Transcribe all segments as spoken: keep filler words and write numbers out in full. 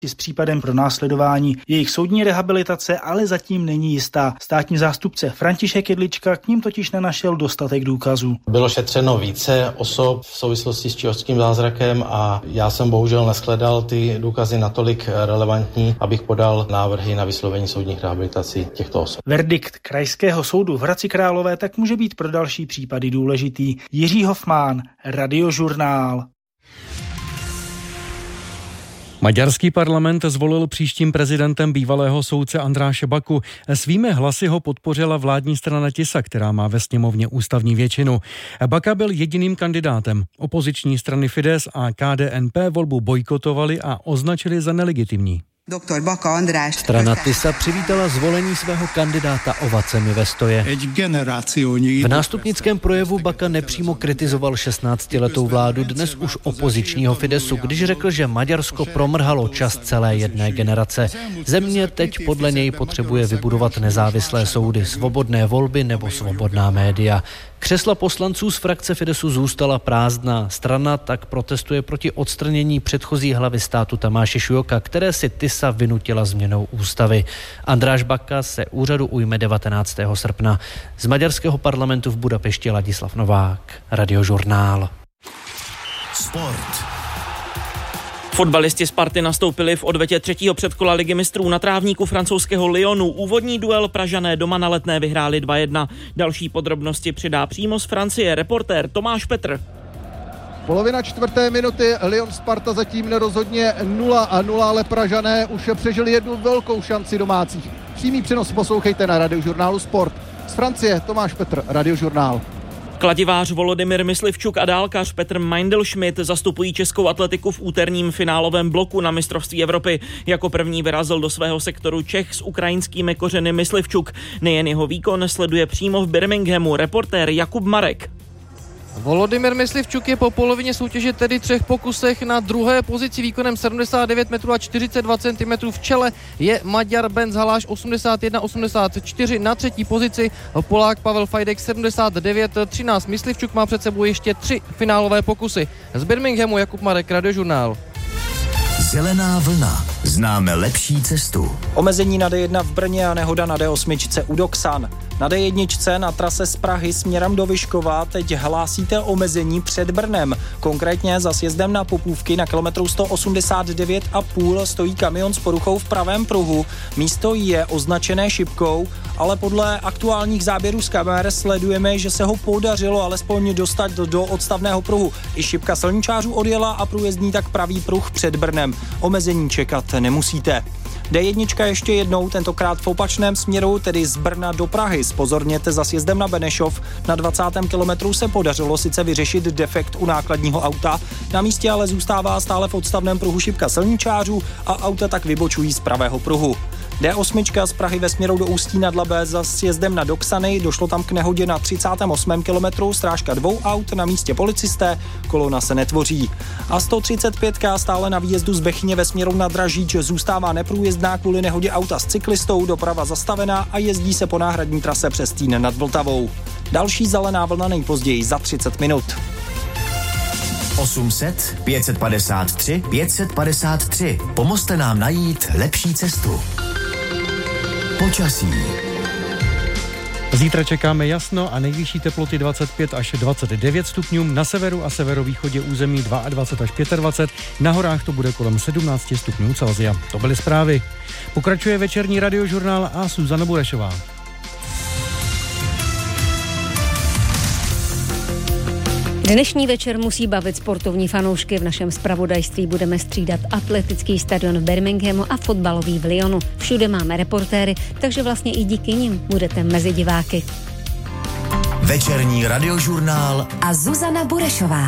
s případem pro následování. Jejich soudní rehabilitace ale zatím není jistá. Státní zástupce František Jedlička k ním totiž nenašel dostatek důkazů. Bylo šetřeno více osob v souvislosti s čihořským zázrakem a já jsem bohužel neshledal ty důkazy natolik relevantní, abych podal návrhy na vyslovení soudních rehabilitací těchto osob. Verdikt Krajského soudu v Hradci Králové tak může být pro další případy důležitý. Jiří Hofmán, Radiožurnál. Maďarský parlament zvolil příštím prezidentem bývalého soudce Andráše Baku. Svými hlasy ho podpořila vládní strana Tisa, která má ve sněmovně ústavní většinu. Baka byl jediným kandidátem. Opoziční strany Fidesz a K D N P volbu bojkotovali a označili za nelegitimní. Doktor Baka András. Strana Tisa přivítala zvolení svého kandidáta ovacemi ve stoje. V nástupnickém projevu Baka nepřímo kritizoval šestnáctiletou vládu dnes už opozičního Fidesu, když řekl, že Maďarsko promrhalo čas celé jedné generace. Země teď podle něj potřebuje vybudovat nezávislé soudy, svobodné volby nebo svobodná média. Křesla poslanců z frakce Fidesu zůstala prázdná. Strana tak protestuje proti odstranění předchozí hlavy státu Tamáše Šujoka, které si Tisa vynutila změnou ústavy. Andráš Baka se úřadu ujme devatenáctého srpna. Z maďarského parlamentu v Budapešti Ladislav Novák, Radiožurnál. Sport. Fotbalisti Sparty nastoupili v odvetě třetího předkola Ligy mistrů na trávníku francouzského Lyonu. Úvodní duel Pražané doma na Letné vyhráli dva jedna. Další podrobnosti přidá přímo z Francie reportér Tomáš Petr. Polovina čtvrté minuty, Lyon Sparta zatím nerozhodně nula a nula, ale Pražané už přežili jednu velkou šanci domácích. Přímý přenos poslouchejte na Radiožurnálu Sport. Z Francie Tomáš Petr, Radiožurnál. Kladivář Volodymyr Myslivčuk a dálkař Petr Meindl-Schmidt zastupují českou atletiku v úterním finálovém bloku na mistrovství Evropy. Jako první vyrazil do svého sektoru Čech s ukrajinskými kořeny Myslivčuk. Nejen jeho výkon sleduje přímo v Birminghamu reportér Jakub Marek. Volodymyr Myslivčuk je po polovině soutěže, tedy třech pokusech, na druhé pozici výkonem sedmdesát devět metrů a čtyřicet dva centimetrů. V čele je Maďar Benz Haláš osmdesát jedna osmdesát čtyři, na třetí pozici Polák Pavel Fajdek sedmdesát devět třináct. Myslivčuk má před sebou ještě tři finálové pokusy. Z Birminghamu Jakub Marek, Radiožurnál. Zelená vlna. Známe lepší cestu. Omezení na D jedna v Brně a nehoda na D osm u Doksan. Na D jedna na trase z Prahy směrem do Vyškova teď hlásíte omezení před Brnem. Konkrétně za sjezdem na Popůvky na kilometru sto osmdesát devět a půl stojí kamion s poruchou v pravém pruhu. Místo je označené šipkou, ale podle aktuálních záběrů z kamer sledujeme, že se ho podařilo alespoň dostat do odstavného pruhu. I šipka silničářů odjela a průjezdní tak pravý pruh před Brnem. Omezení čekat nemusíte. D jedna ještě jednou, tentokrát v opačném směru, tedy z Brna do Prahy. Spozorněte za sjezdem na Benešov. Na dvacátém kilometru se podařilo sice vyřešit defekt u nákladního auta, na místě ale zůstává stále v odstavném pruhu šipka silničářů a auta tak vybočují z pravého pruhu. D osm z Prahy ve směru do Ústí nad Labé za sjezdem na Doksany, došlo tam k nehodě na třicátém osmém kilometru, strážka dvou aut, na místě policisté, kolona se netvoří. A sto třicet pět stále na výjezdu z Bechyně ve směru na Dražíč zůstává neprůjezdná kvůli nehodě auta s cyklistou, doprava zastavená a jezdí se po náhradní trase přes Týn nad Vltavou. Další zelená vlna nejpozději za třicet minut. osm set pět set padesát tři pět set padesát tři. Pomozte nám najít lepší cestu. Počasí. Zítra čekáme jasno a nejvyšší teploty dvacet pět až dvacet devět stupňů, na severu a severovýchodě území dvacet dva až dvacet pět, na horách to bude kolem sedmnáct stupňů Celsia. To byly zprávy. Pokračuje večerní Radiožurnál a Zuzana Burešová. Dnešní večer musí bavit sportovní fanoušky. V našem zpravodajství budeme střídat atletický stadion v Birminghamu a fotbalový v Lyonu. Všude máme reportéry, takže vlastně i díky nim budete mezi diváky. Večerní Radiožurnál a Zuzana Burešová.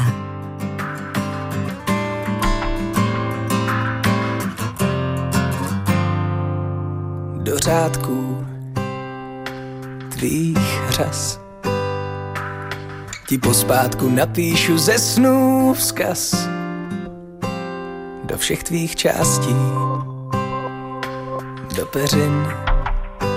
Do řádků tvých řas ti pospátku napíšu ze snů vzkaz do všech tvých částí, do peřin